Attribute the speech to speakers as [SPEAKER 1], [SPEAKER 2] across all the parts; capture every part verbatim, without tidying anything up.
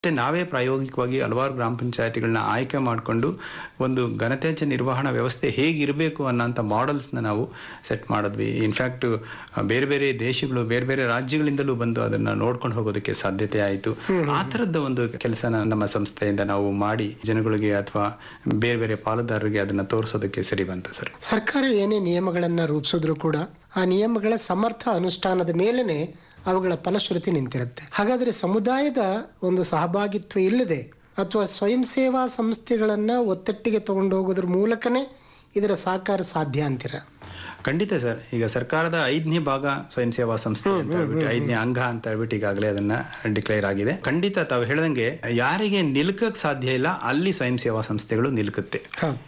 [SPEAKER 1] ಮತ್ತೆ ನಾವೇ ಪ್ರಾಯೋಗಿಕವಾಗಿ ಹಲವಾರು ಗ್ರಾಮ ಪಂಚಾಯತಿಗಳನ್ನ ಆಯ್ಕೆ ಮಾಡಿಕೊಂಡು ಒಂದು ಘನತ್ಯಾಜ್ಯ ನಿರ್ವಹಣಾ ವ್ಯವಸ್ಥೆ ಹೇಗಿರಬೇಕು ಅನ್ನೋಂಥ ಮಾಡೆಲ್ಸ್ನ ನಾವು ಸೆಟ್ ಮಾಡಿದ್ವಿ. ಇನ್ಫ್ಯಾಕ್ಟ್ ಬೇರೆ ಬೇರೆ ದೇಶಗಳು ಬೇರೆ ಬೇರೆ ರಾಜ್ಯಗಳಿಂದಲೂ ಬಂದು ಅದನ್ನ ನೋಡ್ಕೊಂಡು ಹೋಗೋದಕ್ಕೆ ಸಾಧ್ಯತೆ ಆಯಿತು. ಆ ಥರದ ಒಂದು ಕೆಲಸನ ನಮ್ಮ ಸಂಸ್ಥೆಯಿಂದ ನಾವು ಮಾಡಿ ಜನಗಳಿಗೆ ಅಥವಾ ಬೇರೆ ಬೇರೆ ಪಾಲುದಾರರಿಗೆ ಅದನ್ನ ತೋರಿಸೋದಕ್ಕೆ ಸರಿ ಬಂತು ಸರ್.
[SPEAKER 2] ಸರ್ಕಾರ ಏನೇ ನಿಯಮಗಳನ್ನ ರೂಪಿಸಿದ್ರು ಕೂಡ ಆ ನಿಯಮಗಳ ಸಮರ್ಥ ಅನುಷ್ಠಾನದ ಮೇಲೆನೆ ಅವುಗಳ ಫಲಶ್ರುತಿ ನಿಂತಿರುತ್ತೆ. ಹಾಗಾದ್ರೆ ಸಮುದಾಯದ ಒಂದು ಸಹಭಾಗಿತ್ವ ಇಲ್ಲದೆ ಅಥವಾ ಸ್ವಯಂ ಸೇವಾ ಸಂಸ್ಥೆಗಳನ್ನ ಒತ್ತಟ್ಟಿಗೆ ತಗೊಂಡು ಹೋಗೋದ್ರ ಮೂಲಕನೇ ಇದರ ಸಾಕಾರ ಸಾಧ್ಯ ಅಂತೀರ?
[SPEAKER 1] ಖಂಡಿತ ಸರ್. ಈಗ ಸರ್ಕಾರದ ಐದನೇ ಭಾಗ ಸ್ವಯಂ ಸೇವಾ ಸಂಸ್ಥೆ ಅಂತ ಹೇಳ್ಬಿಟ್ಟು ಐದನೇ ಅಂಗ ಅಂತ ಹೇಳ್ಬಿಟ್ಟು ಈಗಾಗಲೇ ಅದನ್ನ ಡಿಕ್ಲೇರ್ ಆಗಿದೆ. ಖಂಡಿತ ತಾವು ಹೇಳ್ದಂಗೆ ಯಾರಿಗೆ ನಿಲ್ಕಕ್ ಸಾಧ್ಯ ಇಲ್ಲ ಅಲ್ಲಿ ಸ್ವಯಂ ಸೇವಾ ಸಂಸ್ಥೆಗಳು ನಿಲ್ಕುತ್ತೆ.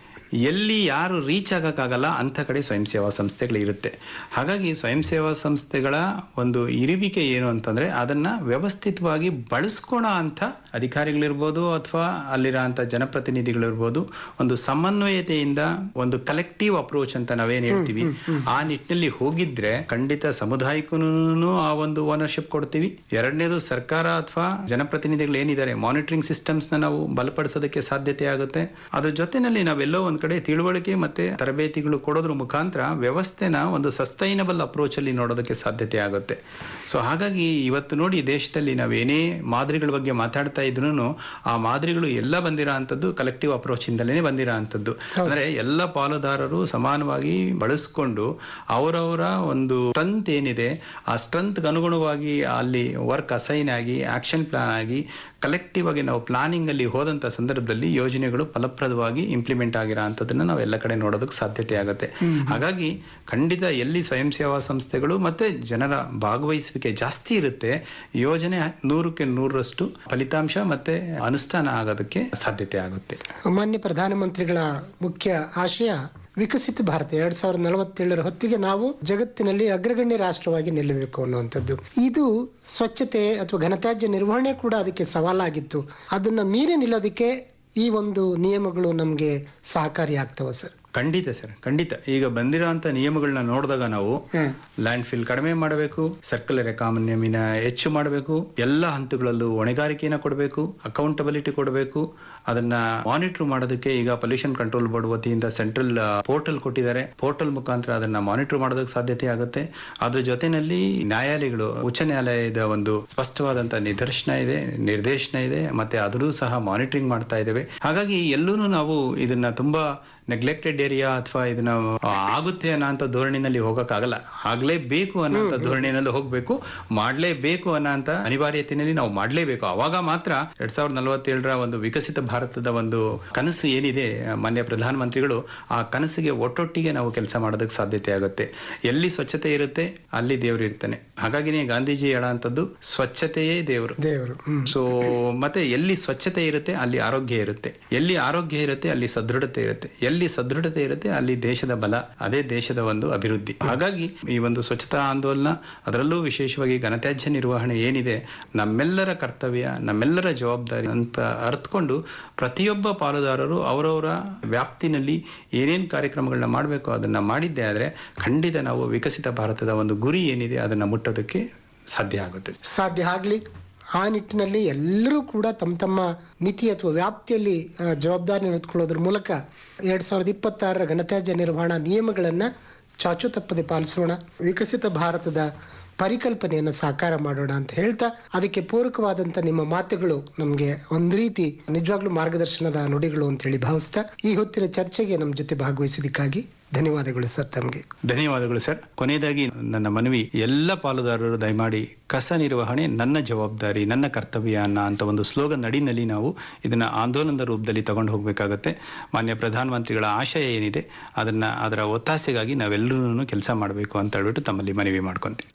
[SPEAKER 1] ಎಲ್ಲಿ ಯಾರು ರೀಚ್ ಆಗಕ್ಕಾಗಲ್ಲ ಅಂತ ಕಡೆ ಸ್ವಯಂ ಸೇವಾ ಸಂಸ್ಥೆಗಳು ಇರುತ್ತೆ. ಹಾಗಾಗಿ ಸ್ವಯಂ ಸೇವಾ ಸಂಸ್ಥೆಗಳ ಒಂದು ಇರುವಿಕೆ ಏನು ಅಂತಂದ್ರೆ ಅದನ್ನ ವ್ಯವಸ್ಥಿತವಾಗಿ ಬಳಸ್ಕೋಣ ಅಂತ ಅಧಿಕಾರಿಗಳಿರ್ಬೋದು ಅಥವಾ ಅಲ್ಲಿರೋ ಅಂತ ಜನಪ್ರತಿನಿಧಿಗಳಿರ್ಬೋದು ಒಂದು ಸಮನ್ವಯತೆಯಿಂದ ಒಂದು ಕಲೆಕ್ಟಿವ್ ಅಪ್ರೋಚ್ ಅಂತ ನಾವೇನ್ ಹೇಳ್ತೀವಿ ಆ ನಿಟ್ಟಿನಲ್ಲಿ ಹೋಗಿದ್ರೆ ಖಂಡಿತ ಸಮುದಾಯಕ್ಕೂ ಆ ಒಂದು ಓನರ್ಶಿಪ್ ಕೊಡ್ತೀವಿ. ಎರಡನೇದು ಸರ್ಕಾರ ಅಥವಾ ಜನಪ್ರತಿನಿಧಿಗಳು ಏನಿದ್ದಾರೆ ಮಾನಿಟರಿಂಗ್ ಸಿಸ್ಟಮ್ಸ್ ನ ನಾವು ಬಲಪಡಿಸೋದಕ್ಕೆ ಸಾಧ್ಯತೆ ಆಗುತ್ತೆ. ಅದ್ರ ಜೊತೆನಲ್ಲಿ ನಾವೆಲ್ಲೋ ಒಂದ್ ಕಡೆ ತಿಳುವಳಿಕೆ ಮತ್ತೆ ತರಬೇತಿಗಳು ಕೊಡೋದ್ರ ಮುಖಾಂತರ ವ್ಯವಸ್ಥೆನ ಒಂದು ಸಸ್ಟೈನಬಲ್ ಅಪ್ರೋಚ್ ಅಲ್ಲಿ ನೋಡೋದಕ್ಕೆ ಸಾಧ್ಯತೆ ಆಗುತ್ತೆ. ಸೊ ಹಾಗಾಗಿ ಇವತ್ತು ನೋಡಿ ದೇಶದಲ್ಲಿ ನಾವೇನೇ ಮಾದರಿಗಳ ಬಗ್ಗೆ ಮಾತಾಡ್ತಾ ಇದ್ರು ಆ ಮಾದರಿಗಳು ಎಲ್ಲ ಬಂದಿರೋ ಅಂತದ್ದು ಕಲೆಕ್ಟಿವ್ ಅಪ್ರೋಚ್ ಇಂದಲೇ ಬಂದಿರೋ ಅಂತದ್ದು. ಅಂದ್ರೆ ಎಲ್ಲ ಪಾಲುದಾರರು ಸಮಾನವಾಗಿ ಬಳಸ್ಕೊಂಡು ಅವರವರ ಒಂದು ಸ್ಟ್ರೆಂತ್ ಏನಿದೆ ಆ ಸ್ಟ್ರೆಂತ್ ಅನುಗುಣವಾಗಿ ಅಲ್ಲಿ ವರ್ಕ್ ಅಸೈನ್ ಆಗಿ ಆಕ್ಷನ್ ಪ್ಲಾನ್ ಆಗಿ ಕಲೆಕ್ಟಿವ್ ಆಗಿ ನಾವು ಪ್ಲಾನಿಂಗ್ ಅಲ್ಲಿ ಹೋದಂತ ಸಂದರ್ಭದಲ್ಲಿ ಯೋಜನೆಗಳು ಫಲಪ್ರದವಾಗಿ ಇಂಪ್ಲಿಮೆಂಟ್ ಆಗಿರೋ ಅಂತದನ್ನ ನಾವು ಎಲ್ಲ ಕಡೆ ನೋಡೋದಕ್ಕೆ ಸಾಧ್ಯತೆ ಆಗುತ್ತೆ. ಹಾಗಾಗಿ ಖಂಡಿತ ಎಲ್ಲಿ ಸ್ವಯಂ ಸೇವಾ ಸಂಸ್ಥೆಗಳು ಮತ್ತೆ ಜನರ ಭಾಗವಹಿಸುವಿಕೆ ಜಾಸ್ತಿ ಇರುತ್ತೆ ಯೋಜನೆ ನೂರಕ್ಕೆ ನೂರರಷ್ಟು ಫಲಿತಾಂಶ ಮತ್ತೆ ಅನುಷ್ಠಾನ ಆಗೋದಕ್ಕೆ ಸಾಧ್ಯತೆ ಆಗುತ್ತೆ.
[SPEAKER 2] ಮಾನ್ಯ ಪ್ರಧಾನಮಂತ್ರಿಗಳ ಮುಖ್ಯ ಆಶಯ ವಿಕಸಿತ ಭಾರತ ಎರಡ್ ಸಾವಿರದ ನಲವತ್ತೇಳರ ಹೊತ್ತಿಗೆ ನಾವು ಜಗತ್ತಿನಲ್ಲಿ ಅಗ್ರಗಣ್ಯ ರಾಷ್ಟ್ರವಾಗಿ ನಿಲ್ಲಬೇಕು ಅನ್ನುವಂಥದ್ದು. ಇದು ಸ್ವಚ್ಛತೆ ಅಥವಾ ಘನತ್ಯಾಜ್ಯ ನಿರ್ವಹಣೆ ಕೂಡ ಅದಕ್ಕೆ ಸವಾಲಾಗಿತ್ತು. ಅದನ್ನ ಮೀರಿ ನಿಲ್ಲೋದಕ್ಕೆ ಈ ಒಂದು ನಿಯಮಗಳು ನಮ್ಗೆ ಸಹಕಾರಿಯಾಗ್ತವ ಸರ್?
[SPEAKER 1] ಖಂಡಿತ ಸರ್, ಖಂಡಿತ. ಈಗ ಬಂದಿರೋಂಥ ನಿಯಮಗಳನ್ನ ನೋಡಿದಾಗ ನಾವು ಲ್ಯಾಂಡ್ ಫಿಲ್ ಕಡಿಮೆ ಮಾಡಬೇಕು, ಸರ್ಕ್ಯುಲರ್ ಎಕಾನಮಿನ ಹೆಚ್ಚು ಮಾಡಬೇಕು, ಎಲ್ಲ ಹಂತಗಳಲ್ಲೂ ಹೊಣೆಗಾರಿಕೆಯನ್ನು ಕೊಡಬೇಕು, ಅಕೌಂಟಬಿಲಿಟಿ ಕೊಡಬೇಕು. ಅದನ್ನ ಮಾನಿಟರ್ ಮಾಡೋದಕ್ಕೆ ಈಗ ಪೊಲ್ಯೂಷನ್ ಕಂಟ್ರೋಲ್ ಬೋರ್ಡ್ ವತಿಯಿಂದ ಸೆಂಟ್ರಲ್ ಪೋರ್ಟಲ್ ಕೊಟ್ಟಿದ್ದಾರೆ. ಪೋರ್ಟಲ್ ಮುಖಾಂತರ ಅದನ್ನ ಮಾನಿಟರ್ ಮಾಡೋದಕ್ಕೆ ಸಾಧ್ಯತೆ ಆಗುತ್ತೆ. ಅದ್ರ ಜೊತೆನಲ್ಲಿ ನ್ಯಾಯಾಲಯಗಳು ಉಚ್ಚ ನ್ಯಾಯಾಲಯದ ಒಂದು ಸ್ಪಷ್ಟವಾದಂತಹ ನಿದರ್ಶನ ಇದೆ, ನಿರ್ದೇಶನ ಇದೆ, ಮತ್ತೆ ಅದರೂ ಸಹ ಮಾನಿಟರಿಂಗ್ ಮಾಡ್ತಾ ಇದ್ದೇವೆ. ಹಾಗಾಗಿ ಎಲ್ಲೂ ನಾವು ಇದನ್ನ ತುಂಬಾ ನೆಗ್ಲೆಕ್ಟೆಡ್ ಏರಿಯಾ ಅಥವಾ ಇದನ್ನ ಆಗುತ್ತೆ ಅನ್ನೋಂಥ ಧೋರಣೆಯಲ್ಲಿ ಹೋಗಕ್ಕಾಗಲ್ಲ. ಆಗ್ಲೇಬೇಕು ಅನ್ನೋಂಥ ಧೋರಣೆಯಲ್ಲಿ ಹೋಗ್ಬೇಕು, ಮಾಡ್ಲೇಬೇಕು ಅನ್ನೋಂಥ ಅನಿವಾರ್ಯತೆಯಲ್ಲಿ ನಾವು ಮಾಡ್ಲೇಬೇಕು. ಅವಾಗ ಮಾತ್ರ ಎರಡ್ ಸಾವಿರದ ನಲವತ್ತೇಳರ ಒಂದು ವಿಕಸಿತ ಭಾರತದ ಒಂದು ಕನಸು ಏನಿದೆ ಮಾನ್ಯ ಪ್ರಧಾನಮಂತ್ರಿಗಳು ಆ ಕನಸಿಗೆ ಒಟ್ಟೊಟ್ಟಿಗೆ ನಾವು ಕೆಲಸ ಮಾಡೋದಕ್ಕೆ ಸಾಧ್ಯತೆ ಆಗುತ್ತೆ. ಎಲ್ಲಿ ಸ್ವಚ್ಛತೆ ಇರುತ್ತೆ ಅಲ್ಲಿ ದೇವರು ಇರ್ತಾನೆ. ಹಾಗಾಗಿನೇ ಗಾಂಧೀಜಿ ಹೇಳೋಂಥದ್ದು ಸ್ವಚ್ಛತೆಯೇ ದೇವರು
[SPEAKER 2] ದೇವರು.
[SPEAKER 1] ಸೊ ಮತ್ತೆ ಎಲ್ಲಿ ಸ್ವಚ್ಛತೆ ಇರುತ್ತೆ ಅಲ್ಲಿ ಆರೋಗ್ಯ ಇರುತ್ತೆ, ಎಲ್ಲಿ ಆರೋಗ್ಯ ಇರುತ್ತೆ ಅಲ್ಲಿ ಸದೃಢತೆ ಇರುತ್ತೆ, ಎಲ್ಲಿ ಸದೃಢತೆ ಇರುತ್ತೆ ಅಲ್ಲಿ ದೇಶದ ಬಲ, ಅದೇ ದೇಶದ ಒಂದು ಅಭಿವೃದ್ಧಿ. ಹಾಗಾಗಿ ಈ ಒಂದು ಸ್ವಚ್ಛತಾ ಆಂದೋಲನ ಅದರಲ್ಲೂ ವಿಶೇಷವಾಗಿ ಘನತ್ಯಾಜ್ಯ ನಿರ್ವಹಣೆ ಏನಿದೆ ನಮ್ಮೆಲ್ಲರ ಕರ್ತವ್ಯ, ನಮ್ಮೆಲ್ಲರ ಜವಾಬ್ದಾರಿ ಅಂತ ಅರ್ಥಕೊಂಡು ಪ್ರತಿಯೊಬ್ಬ ಪಾಲುದಾರರು ಅವರವರ ವ್ಯಾಪ್ತಿನಲ್ಲಿ ಏನೇನು ಕಾರ್ಯಕ್ರಮಗಳನ್ನ ಮಾಡಬೇಕು ಅದನ್ನ ಮಾಡಿದ್ದೆ ಆದ್ರೆ ಖಂಡಿತ ನಾವು ವಿಕಸಿತ ಭಾರತದ ಒಂದು ಗುರಿ ಏನಿದೆ ಅದನ್ನ ಮುಟ್ಟೋದಕ್ಕೆ ಸಾಧ್ಯ ಆಗುತ್ತೆ.
[SPEAKER 2] ಸಾಧ್ಯ ಆಗ್ಲಿ. ಆ ನಿಟ್ಟಿನಲ್ಲಿ ಎಲ್ಲರೂ ಕೂಡ ತಮ್ಮ ತಮ್ಮ ಮಿತಿ ಅಥವಾ ವ್ಯಾಪ್ತಿಯಲ್ಲಿ ಜವಾಬ್ದಾರಿ ಹೊತ್ಕೊಳ್ಳೋದ್ರ ಮೂಲಕ ಎರಡ್ ಸಾವಿರದ ಇಪ್ಪತ್ತಾರರ ಘನತ್ಯಾಜ್ಯ ನಿರ್ವಹಣಾ ನಿಯಮಗಳನ್ನ ಚಾಚು ತಪ್ಪದೆ ಪಾಲಿಸೋಣ, ವಿಕಸಿತ ಭಾರತದ ಪರಿಕಲ್ಪನೆಯನ್ನು ಸಾಕಾರ ಮಾಡೋಣ ಅಂತ ಹೇಳ್ತಾ, ಅದಕ್ಕೆ ಪೂರಕವಾದಂತ ನಿಮ್ಮ ಮಾತುಗಳು ನಮ್ಗೆ ಒಂದ್ ರೀತಿ ನಿಜವಾಗ್ಲೂ ಮಾರ್ಗದರ್ಶನದ ನುಡಿಗಳು ಅಂತ ಹೇಳಿ ಭಾವಿಸ್ತಾ ಈ ಹೊತ್ತಿನ ಚರ್ಚೆಗೆ ನಮ್ಮ ಜೊತೆ ಭಾಗವಹಿಸಿದ್ದಕ್ಕಾಗಿ ಧನ್ಯವಾದಗಳು ಸರ್. ತಮಗೆ
[SPEAKER 1] ಧನ್ಯವಾದಗಳು ಸರ್. ಕೊನೆಯದಾಗಿ ನನ್ನ ಮನವಿ, ಎಲ್ಲ ಪಾಲುದಾರರು ದಯಮಾಡಿ ಕಸ ನಿರ್ವಹಣೆ ನನ್ನ ಜವಾಬ್ದಾರಿ, ನನ್ನ ಕರ್ತವ್ಯ ಅನ್ನೋ ಅಂತ ಒಂದು ಸ್ಲೋಗನ್ ನಡಿನಲ್ಲಿ ನಾವು ಇದನ್ನ ಆಂದೋಲನದ ರೂಪದಲ್ಲಿ ತಗೊಂಡು ಹೋಗ್ಬೇಕಾಗತ್ತೆ. ಮಾನ್ಯ ಪ್ರಧಾನಮಂತ್ರಿಗಳ ಆಶಯ ಏನಿದೆ ಅದನ್ನ ಅದರ ಒತ್ತಾಸೆಗಾಗಿ ನಾವೆಲ್ಲರೂ ಕೆಲಸ ಮಾಡಬೇಕು ಅಂತ ಹೇಳ್ಬಿಟ್ಟು ತಮ್ಮಲ್ಲಿ ಮನವಿ ಮಾಡ್ಕೊಂತೀವಿ.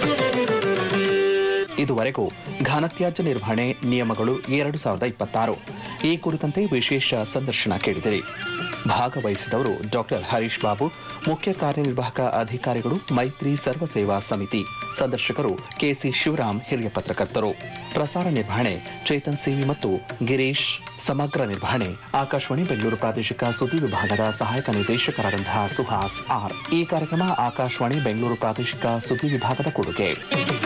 [SPEAKER 3] ಇದುವರೆಗೂ ಘನತ್ಯಾಜ್ಯ ನಿರ್ವಹಣೆ ನಿಯಮಗಳು ಎರಡು ಸಾವಿರದ ಇಪ್ಪತ್ತಾರು ಈ ಕುರಿತಂತೆ ವಿಶೇಷ ಸಂದರ್ಶನ ಕೇಳಿದಿರಿ. ಭಾಗವಹಿಸಿದವರು ಡಾಕ್ಟರ್ ಹರೀಶ್ ಬಾಬು, ಮುಖ್ಯ ಕಾರ್ಯನಿರ್ವಾಹಕ ಅಧಿಕಾರಿಗಳು, ಮೈತ್ರಿ ಸರ್ವ ಸೇವಾ ಸಮಿತಿ. ಸಂದರ್ಶಕರು ಕೆಸಿ ಶಿವರಾಮ್, ಹಿರಿಯ ಪತ್ರಕರ್ತರು. ಪ್ರಸಾರ ನಿರ್ವಹಣೆ ಚೇತನ್ ಸಿವಿ ಮತ್ತು ಗಿರೀಶ್. ಸಮಗ್ರ ನಿರ್ವಹಣೆ ಆಕಾಶವಾಣಿ ಬೆಂಗಳೂರು ಪ್ರಾದೇಶಿಕ ಸುದ್ದಿ ವಿಭಾಗದ ಸಹಾಯಕ ನಿರ್ದೇಶಕರಾದಂತಹ ಸುಹಾಸ್ ಆರ್. ಈ ಕಾರ್ಯಕ್ರಮ ಆಕಾಶವಾಣಿ ಬೆಂಗಳೂರು ಪ್ರಾದೇಶಿಕ ಸುದ್ದಿ ವಿಭಾಗದ ಕೊಡುಗೆ.